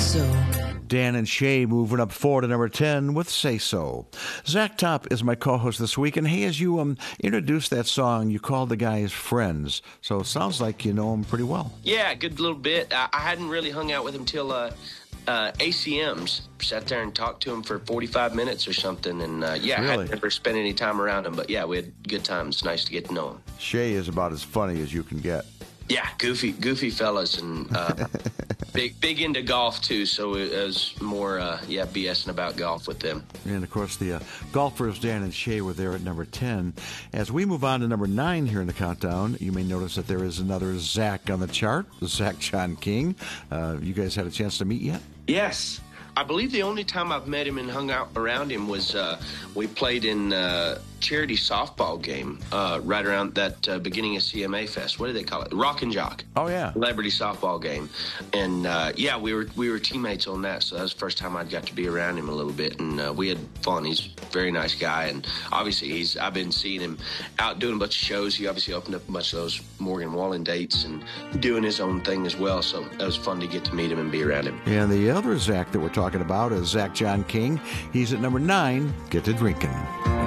So. Dan and Shay moving up 4 to number 10 with Say So. Zach Top is my co-host this week, and hey, as you introduced that song, you called the guys friends, so it sounds like you know them pretty well. Yeah, good little bit. I hadn't really hung out with him till ACMs. Sat there and talked to him for 45 minutes or something, and Really? I hadn't ever spent any time around him, but yeah, we had good times. Nice to get to know him. Shay is about as funny as you can get. Yeah, goofy fellas, and big into golf too. So it was more, BSing about golf with them. And of course, the golfers Dan and Shay were there at number 10. As we move on to number 9 here in the countdown, you may notice that there is another Zach on the chart, Zach John King. You guys had a chance to meet yet? Yes. I believe the only time I've met him and hung out around him was we played in charity softball game right around that beginning of CMA Fest. What do they call it? Rock and Jock. Oh, yeah. Celebrity softball game. And, we were teammates on that, so that was the first time I got to be around him a little bit, and we had fun. He's a very nice guy, and obviously I've been seeing him out doing a bunch of shows. He obviously opened up a bunch of those Morgan Wallen dates and doing his own thing as well, so that was fun to get to meet him and be around him. And the other Zach that we're talking about is Zach John King. He's at number 9, Get to Drinking.